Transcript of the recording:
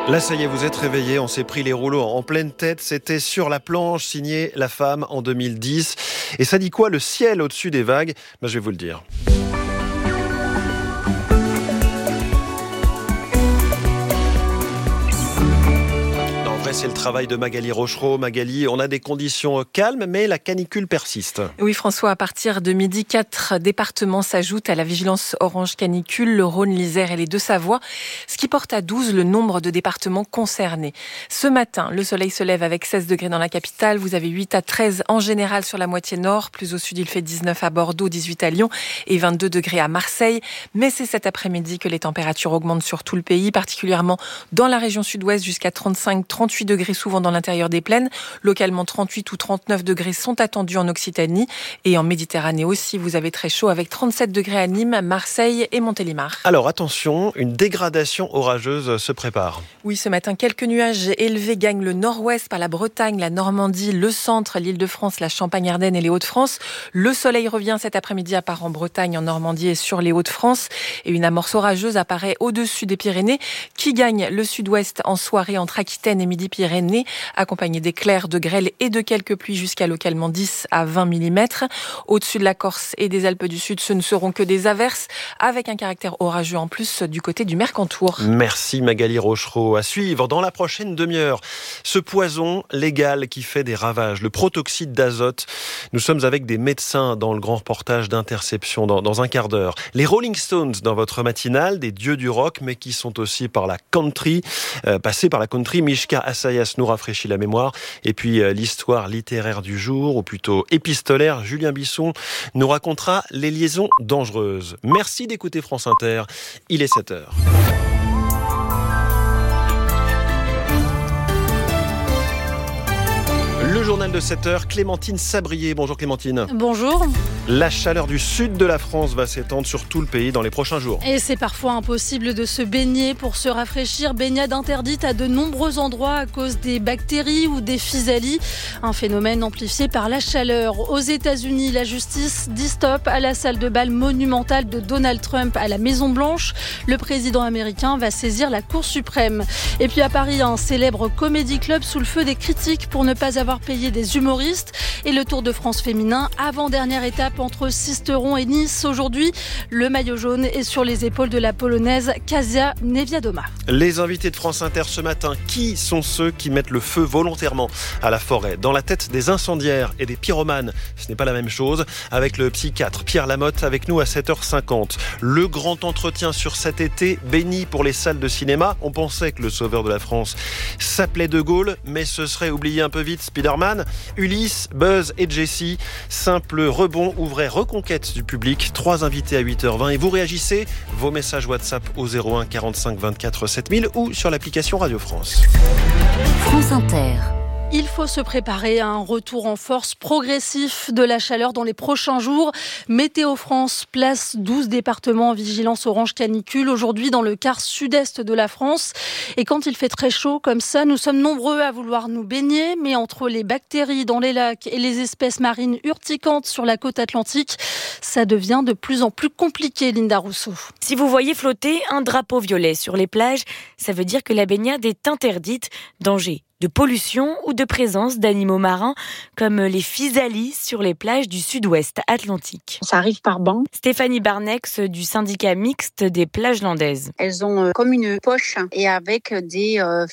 Là, ça y est, vous êtes réveillés, on s'est pris les rouleaux en pleine tête. C'était Sur la planche, signé La Femme en 2010. Et ça dit quoi, le ciel au-dessus des vagues ? Je vais vous le dire. C'est le travail de Magali Rochereau. Magali, on a des conditions calmes, mais la canicule persiste. Oui, François, à partir de midi, 4 départements s'ajoutent à la vigilance orange canicule, le Rhône, l'Isère et les Deux-Savoies, ce qui porte à 12 le nombre de départements concernés. Ce matin, le soleil se lève avec 16 degrés dans la capitale. Vous avez 8 à 13 en général sur la moitié nord. Plus au sud, il fait 19 à Bordeaux, 18 à Lyon et 22 degrés à Marseille. Mais c'est cet après-midi que les températures augmentent sur tout le pays, particulièrement dans la région sud-ouest jusqu'à 35-38 degrés souvent dans l'intérieur des plaines. Localement, 38 ou 39 degrés sont attendus en Occitanie. Et en Méditerranée aussi, vous avez très chaud avec 37 degrés à Nîmes, Marseille et Montélimar. Alors attention, une dégradation orageuse se prépare. Oui, ce matin, quelques nuages élevés gagnent le nord-ouest par la Bretagne, la Normandie, le centre, l'Île-de-France, la Champagne-Ardenne et les Hauts-de-France. Le soleil revient cet après-midi à part en Bretagne, en Normandie et sur les Hauts-de-France. Et une amorce orageuse apparaît au-dessus des Pyrénées qui gagne le sud-ouest en soirée entre Aquitaine et Midi-Pyrénées, accompagnée d'éclairs, de grêle et de quelques pluies jusqu'à localement 10 à 20 mm. Au-dessus de la Corse et des Alpes du Sud, ce ne seront que des averses avec un caractère orageux en plus du côté du Mercantour. Merci Magali Rochereau. À suivre dans la prochaine demi-heure, ce poison légal qui fait des ravages, le protoxyde d'azote. Nous sommes avec des médecins dans le grand reportage d'Interception dans un quart d'heure. Les Rolling Stones dans votre matinale, des dieux du rock, mais qui sont aussi passés par la country. Mishka Assayas nous rafraîchit la mémoire. Et puis l'histoire littéraire du jour, ou plutôt épistolaire, Julien Bisson nous racontera les liaisons dangereuses. Merci d'écouter France Inter. Il est 7h. Le journal de 7h, Clémentine Sabrier. Bonjour Clémentine. Bonjour. La chaleur du sud de la France va s'étendre sur tout le pays dans les prochains jours. Et c'est parfois impossible de se baigner pour se rafraîchir. Baignade interdite à de nombreux endroits à cause des bactéries ou des physalies. Un phénomène amplifié par la chaleur. Aux États-Unis, la justice dit stop à la salle de bal monumentale de Donald Trump à la Maison-Blanche. Le président américain va saisir la Cour suprême. Et puis à Paris, un célèbre comédie club sous le feu des critiques pour ne pas avoir payé des humoristes. Et le Tour de France féminin, avant-dernière étape entre Sisteron et Nice. Aujourd'hui, le maillot jaune est sur les épaules de la Polonaise Kasia Niewiadoma. Les invités de France Inter ce matin, qui sont ceux qui mettent le feu volontairement à la forêt ? Dans la tête des incendiaires et des pyromanes, ce n'est pas la même chose. Avec le psychiatre Pierre Lamotte avec nous à 7h50. Le grand entretien sur cet été béni pour les salles de cinéma. On pensait que le sauveur de la France s'appelait De Gaulle, mais ce serait oublié un peu vite Spider-Man. Ulysse, Buzz et Jessie. Simple rebond ou vraie reconquête du public. 3 invités à 8h20 et vous réagissez. Vos messages WhatsApp au 01 45 24 7000 ou sur l'application Radio France. France Inter. Il faut se préparer à un retour en force progressif de la chaleur dans les prochains jours. Météo France place 12 départements en vigilance orange canicule aujourd'hui dans le quart sud-est de la France. Et quand il fait très chaud comme ça, nous sommes nombreux à vouloir nous baigner. Mais entre les bactéries dans les lacs et les espèces marines urticantes sur la côte atlantique, ça devient de plus en plus compliqué, Linda Rousseau. Si vous voyez flotter un drapeau violet sur les plages, ça veut dire que la baignade est interdite. Danger de pollution ou de présence d'animaux marins comme les physalies sur les plages du sud-ouest atlantique. Ça arrive par banc. Stéphanie Barnex du syndicat mixte des plages landaises. Elles ont comme une poche et avec des